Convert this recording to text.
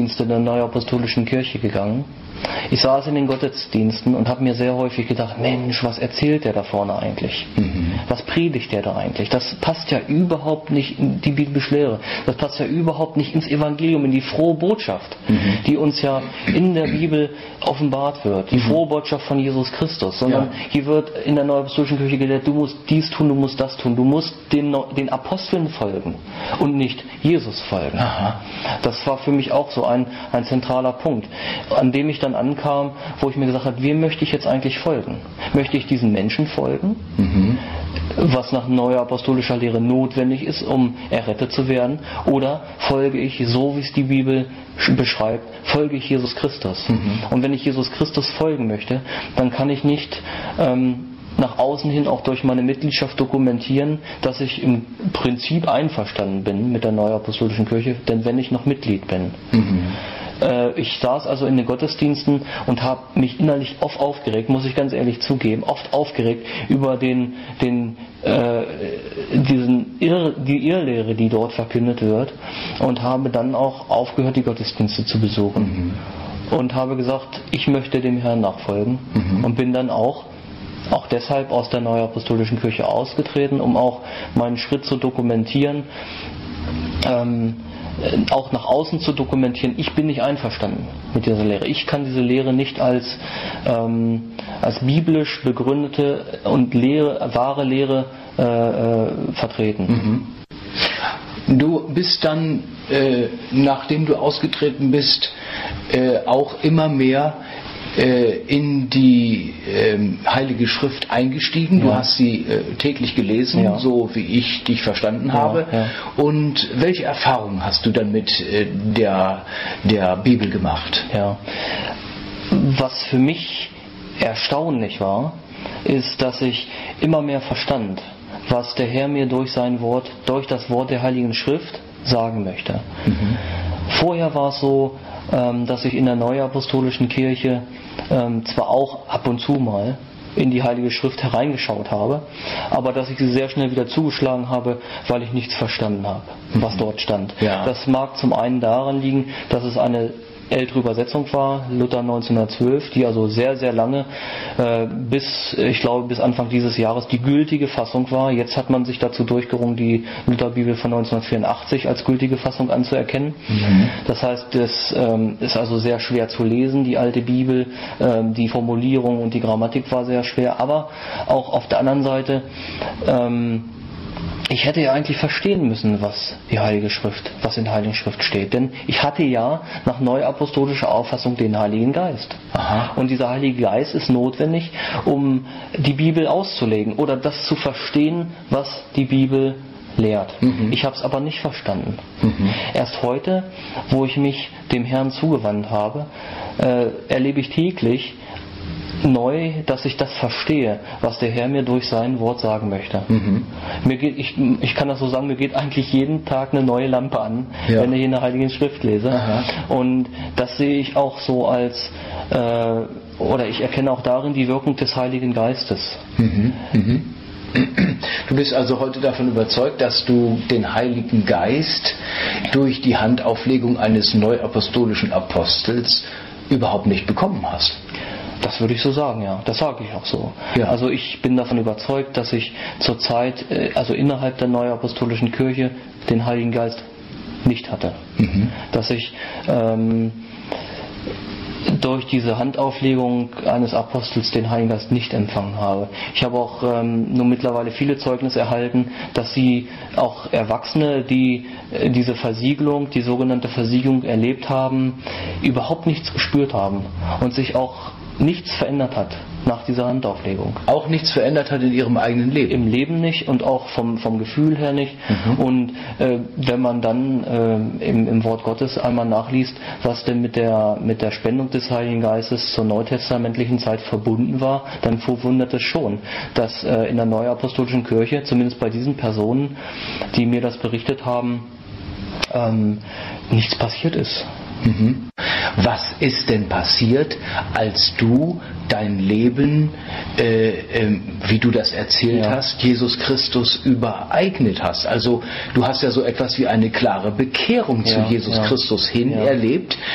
Gottesdienste der Neuapostolischen Kirche gegangen. Ich saß in den Gottesdiensten und habe mir sehr häufig gedacht, Mensch, was erzählt der da vorne eigentlich? Was predigt der da eigentlich? Das passt ja überhaupt nicht in die biblische Lehre. Das passt ja überhaupt nicht ins Evangelium, in die frohe Botschaft, die uns ja in der Bibel offenbart wird. Die frohe Botschaft von Jesus Christus. Sondern hier wird in der Neuapostolischen Kirche gelehrt, du musst dies tun, du musst das tun. Du musst den Aposteln folgen und nicht Jesus folgen. Aha. Das war für mich auch so ein zentraler Punkt, an dem ich dann ankam, wo ich mir gesagt habe, wem möchte ich jetzt eigentlich folgen? Möchte ich diesen Menschen folgen, was nach neuer apostolischer Lehre notwendig ist, um errettet zu werden, oder folge ich, so wie es die Bibel beschreibt, folge ich Jesus Christus? Und wenn ich Jesus Christus folgen möchte, dann kann ich nicht nach außen hin auch durch meine Mitgliedschaft dokumentieren, dass ich im Prinzip einverstanden bin mit der Neuapostolischen Kirche, denn wenn ich noch Mitglied bin. Ich saß also in den Gottesdiensten und habe mich innerlich oft aufgeregt, muss ich ganz ehrlich zugeben, oft aufgeregt über die Irrlehre, die dort verkündet wird, und habe dann auch aufgehört, die Gottesdienste zu besuchen. Und habe gesagt, ich möchte dem Herrn nachfolgen, und bin dann auch deshalb aus der Neuapostolischen Kirche ausgetreten, um auch meinen Schritt zu dokumentieren, auch nach außen zu dokumentieren, ich bin nicht einverstanden mit dieser Lehre. Ich kann diese Lehre nicht als biblisch begründete und wahre Lehre vertreten. Du bist dann, nachdem du ausgetreten bist, auch immer mehr in die Heilige Schrift eingestiegen. Du hast sie täglich gelesen, so wie ich dich verstanden habe. Und welche Erfahrungen hast du dann mit der Bibel gemacht? Ja. Was für mich erstaunlich war, ist, dass ich immer mehr verstand, was der Herr mir durch sein Wort, durch das Wort der Heiligen Schrift sagen möchte. Vorher war es so, dass ich in der Neuapostolischen Kirche zwar auch ab und zu mal in die Heilige Schrift hereingeschaut habe, aber dass ich sie sehr schnell wieder zugeschlagen habe, weil ich nichts verstanden habe, was dort stand. Das mag zum einen daran liegen, dass es eine ältere Übersetzung war, Luther 1912, die also sehr, sehr lange, bis Anfang dieses Jahres die gültige Fassung war. Jetzt hat man sich dazu durchgerungen, die Lutherbibel von 1984 als gültige Fassung anzuerkennen. Das heißt, es ist also sehr schwer zu lesen, die alte Bibel, die Formulierung und die Grammatik war sehr schwer, aber auch auf der anderen Seite, ich hätte ja eigentlich verstehen müssen, was in der Heiligen Schrift steht. Denn ich hatte ja nach neuapostolischer Auffassung den Heiligen Geist. Und dieser Heilige Geist ist notwendig, um die Bibel auszulegen oder das zu verstehen, was die Bibel lehrt. Ich habe es aber nicht verstanden. Erst heute, wo ich mich dem Herrn zugewandt habe, erlebe ich täglich neu, dass ich das verstehe, was der Herr mir durch sein Wort sagen möchte. Ich kann das so sagen, mir geht eigentlich jeden Tag eine neue Lampe an, wenn ich in der Heiligen Schrift lese. Und das sehe ich auch so als, oder ich erkenne auch darin die Wirkung des Heiligen Geistes. Du bist also heute davon überzeugt, dass du den Heiligen Geist durch die Handauflegung eines neuapostolischen Apostels überhaupt nicht bekommen hast. Das würde ich so sagen, ja. Das sage ich auch so. Also ich bin davon überzeugt, dass ich zurzeit, also innerhalb der Neuapostolischen Kirche, den Heiligen Geist nicht hatte. Dass ich durch diese Handauflegung eines Apostels den Heiligen Geist nicht empfangen habe. Ich habe auch nur mittlerweile viele Zeugnisse erhalten, dass sie auch Erwachsene, die diese Versiegelung, die sogenannte Versiegelung erlebt haben, überhaupt nichts gespürt haben und sich auch nichts verändert hat nach dieser Handauflegung. Auch nichts verändert hat in ihrem eigenen Leben? Im Leben nicht und auch vom Gefühl her nicht. Und wenn man dann im Wort Gottes einmal nachliest, was denn mit der Spendung des Heiligen Geistes zur neutestamentlichen Zeit verbunden war, dann verwundert es schon, dass in der Neuapostolischen Kirche, zumindest bei diesen Personen, die mir das berichtet haben, nichts passiert ist. Was ist denn passiert, als du dein Leben, wie du das erzählt hast, Jesus Christus übereignet hast? Also du hast ja so etwas wie eine klare Bekehrung zu Jesus Christus hin erlebt.